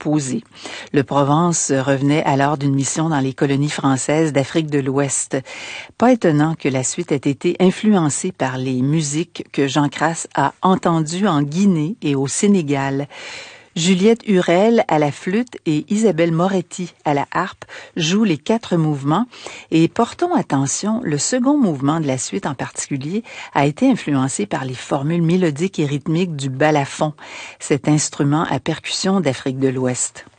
composé. Le Provence revenait alors d'une mission dans les colonies françaises d'Afrique de l'Ouest. Pas étonnant que la suite ait été influencée par les musiques que Jean Crasse a entendues en Guinée et au Sénégal. Juliette Hurel à la flûte et Isabelle Moretti à la harpe jouent les 4 mouvements et portons attention, le second mouvement de la suite en particulier a été influencé par les formules mélodiques et rythmiques du balafon, cet instrument à percussion d'Afrique de l'Ouest.